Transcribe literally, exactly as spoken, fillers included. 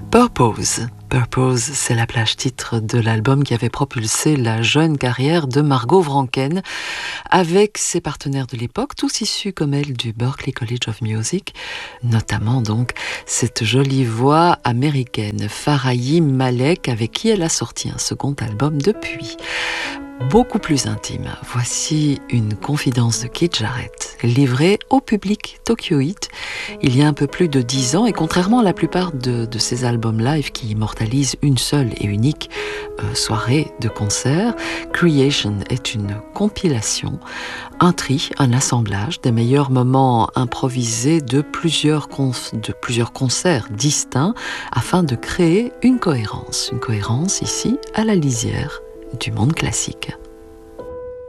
Purpose. Purpose, c'est la plage titre de l'album qui avait propulsé la jeune carrière de Margot Wranken avec ses partenaires de l'époque, tous issus comme elle du Berklee College of Music, notamment donc cette jolie voix américaine, Farahi Malek, avec qui elle a sorti un second album depuis. Beaucoup plus intime. Voici une confidence de Keith Jarrett, livrée au public tokyoïte il y a un peu plus de dix ans, et contrairement à la plupart de, de ces albums live qui immortalisent une seule et unique euh, soirée de concert, Creation est une compilation, un tri, un assemblage des meilleurs moments improvisés de plusieurs, conf, de plusieurs concerts distincts afin de créer une cohérence. Une cohérence ici à la lisière du monde classique.